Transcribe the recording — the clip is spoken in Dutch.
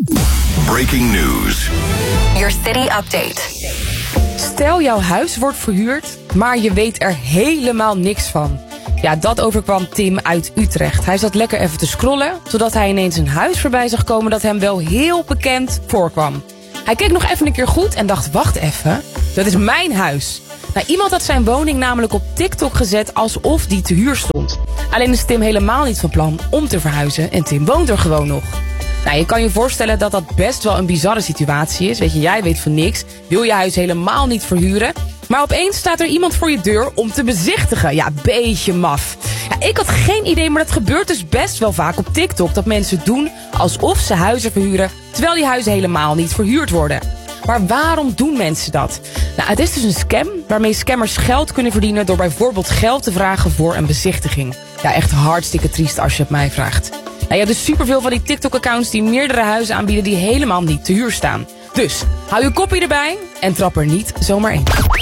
Breaking news. Your city update. Stel, jouw huis wordt verhuurd, maar je weet er helemaal niks van. Ja, dat overkwam Tim uit Utrecht. Hij zat lekker even te scrollen, zodat hij ineens een huis voorbij zag komen dat hem wel heel bekend voorkwam. Hij keek nog even een keer goed en dacht, wacht even, dat is mijn huis. Nou, iemand had zijn woning namelijk op TikTok gezet alsof die te huur stond. Alleen is Tim helemaal niet van plan om te verhuizen en Tim woont er gewoon nog. Nou, je kan je voorstellen dat dat best wel een bizarre situatie is. Weet je, jij weet van niks, wil je huis helemaal niet verhuren. Maar opeens staat er iemand voor je deur om te bezichtigen. Ja, beetje maf. Ja, ik had geen idee, maar dat gebeurt dus best wel vaak op TikTok. Dat mensen doen alsof ze huizen verhuren, terwijl die huizen helemaal niet verhuurd worden. Maar waarom doen mensen dat? Nou, het is dus een scam waarmee scammers geld kunnen verdienen door bijvoorbeeld geld te vragen voor een bezichtiging. Ja, echt hartstikke triest als je het mij vraagt. Nou, je hebt dus superveel van die TikTok-accounts die meerdere huizen aanbieden die helemaal niet te huur staan. Dus hou je kopje erbij en trap er niet zomaar in.